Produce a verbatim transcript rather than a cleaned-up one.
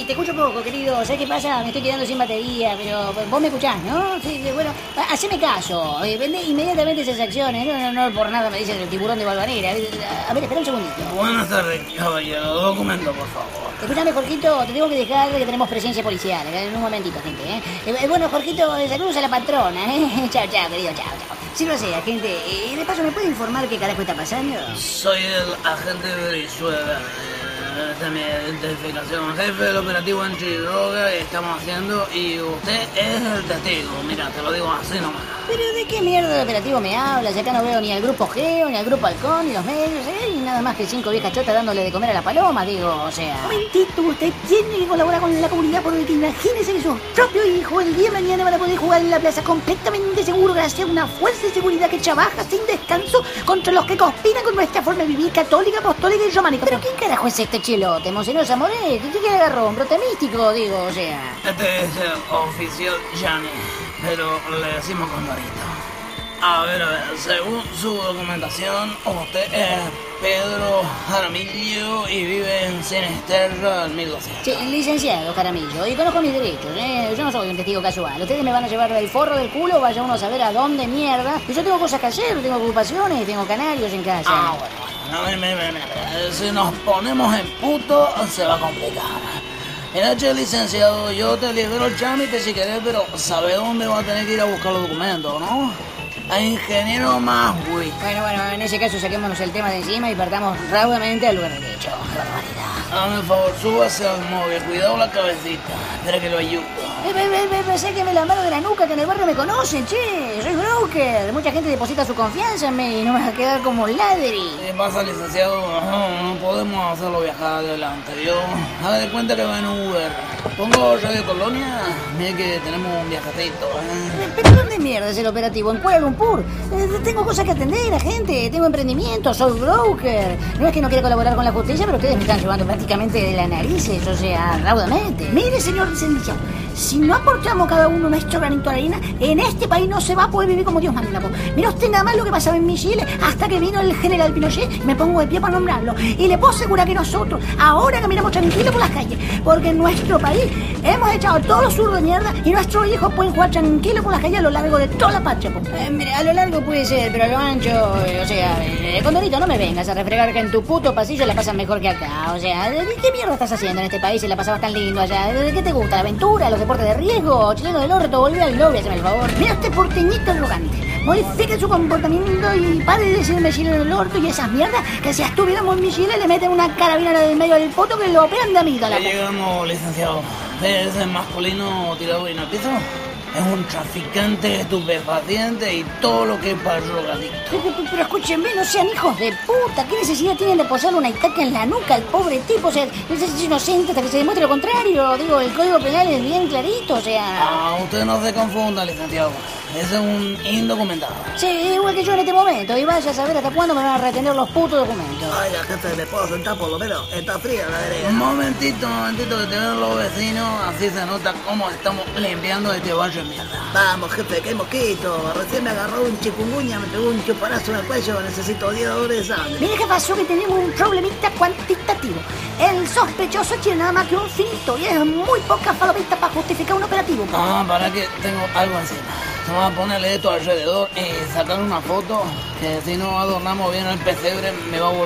Sí, te escucho poco, querido. ¿Sabes qué pasa? Me estoy quedando sin batería, pero vos me escuchás, ¿no? Sí, bueno, haceme caso. Eh, Vendé inmediatamente esas acciones. No, no, no, por nada me dicen el tiburón de Valvanera. A ver, espera un segundito. Buenas tardes, caballero. Documento, por favor. Escuchame, Jorgito, te tengo que dejar que tenemos presencia policial. En un momentito, gente, ¿eh? eh bueno, Jorgito, saludos a la patrona, ¿eh? Chao, chao, querido, chao, chao. Si lo sea, gente, eh, de paso, ¿me puede informar qué carajo está pasando? Soy el agente Brizuela. Esta es mi identificación. Jefe del operativo antidroga que estamos haciendo y usted es el testigo. Mira, te lo digo así nomás. ¿Pero de qué mierda de operativo me hablas? Acá no veo ni al grupo Geo, ni al grupo Halcón, ni los medios, ¿eh? Y nada más que cinco viejas chotas dándole de comer a la paloma, digo, o sea... Un momentito, usted tiene que colaborar con la comunidad porque imagínese que sus propios hijos el día de mañana van a poder jugar en la plaza completamente seguro gracias a una fuerza de seguridad que trabaja sin descanso contra los que conspiran con nuestra forma de vivir católica, apostólica y románica. ¿Pero quién carajo es este chilote? ¿Monseñor Zamoré? ¿Qué, qué agarró? ¿Un brote místico, digo, o sea? Este es el oficial Gianni, pero le decimos Condorito. A ver, a ver, según su documentación, usted es Pedro Jaramillo y vive en Sinisterra del mil doscientos. Sí, licenciado Jaramillo, y conozco mis derechos, ¿eh? Yo no soy un testigo casual. Ustedes me van a llevar el forro del culo, vaya uno a saber a dónde mierda. Y yo tengo cosas que hacer, tengo ocupaciones, tengo canarios en casa. Ah, bueno, bueno, mira, mira, mira. Si nos ponemos en puto, se va a complicar. Mira, che, licenciado, yo te libero el trámite si querés, pero ¿sabe dónde va a tener que ir a buscar los documentos, no? A ingeniero más, güey. Bueno, bueno, en ese caso saquémonos el tema de encima y partamos raudamente al lugar del hecho. Hazme el favor, súbase al móvil, cuidado la cabecita. Espera que lo ayudo. Eh, ve, ve, ve, ve, sáqueme la mano de la nuca, que en el barrio me conocen, che. Soy broker. Mucha gente deposita su confianza en mí y no me va a quedar como un ladri. ¿Qué pasa, licenciado? No, no podemos hacerlo viajar adelante. Yo, haga de cuenta que va en Uber. Pongo Radio Colonia, mire que tenemos un viajecito. ¿eh? ¿Pero dónde mierda es el operativo? En Kuala Lumpur. Eh, tengo cosas que atender a gente, tengo emprendimiento, soy broker. No es que no quiera colaborar con la justicia, pero ustedes me están llevando prácticamente de las narices, o sea, raudamente. Mire, señor licenciado, si no aportamos cada uno nuestro granito de arena, en este país no se va a poder vivir como Dios manda. Mira usted nada más lo que pasaba en mi Chile hasta que vino el general Pinochet, me pongo de pie para nombrarlo. Y le puedo asegurar que nosotros, ahora caminamos tranquilos por las calles, porque en nuestro país hemos echado a todos los zurdos de mierda y nuestros hijos pueden jugar tranquilos por las calles a lo largo de toda la patria. Eh, mira, a lo largo puede ser, pero a lo ancho, eh, o sea, eh, Condorito, no me vengas a refregar que en tu puto pasillo la pasas mejor que acá. O sea, ¿qué mierda estás haciendo en este país si la pasabas tan lindo allá? ¿Qué te gusta? ¿La aventura? ¿Los deportes de riesgo? Chileno del orto, volví al lobby, hazme el favor. Mira usted, porteñito arrogante, modifique su comportamiento y pare de decirme chileno del orto y esas mierdas que si estuviéramos en mi Chile le meten una carabina del medio del poto que lo operan de amígdala. Ya llegamos, licenciado. ¿Ves ese masculino tirado en el piso? Es un traficante de estupefacientes y todo lo que es para el drogadicto. Pero, pero, pero escúchenme, no sean hijos de puta. ¿Qué necesidad tienen de posarle una estaca en la nuca al pobre tipo? O sea, es inocente hasta que se demuestre lo contrario. Digo, el código penal es bien clarito, o sea... Ah, usted no se confunda, licenciado. Ese es un indocumentado. Sí, igual que yo en este momento. Y vaya a saber hasta cuándo me van a retener los putos documentos. Ay, la jefe, ¿me puedo sentar por lo menos? Está fría la derecha. Un momentito, un momentito que te ven los vecinos. Así se nota cómo estamos limpiando este barrio de mierda. Vamos, jefe, qué mosquito. Recién me agarró un chikungunya, me pegó un chuparazo en el cuello. Necesito diez dólares de sangre. Mire qué pasó, que tenemos un problemita cuantitativo. El sospechoso tiene nada más que un finito y es muy poca falopita para justificar un operativo. Ah, para que tengo algo encima. Se va a ponerle esto alrededor y sacar una foto que si no adornamos bien el pesebre me va a volver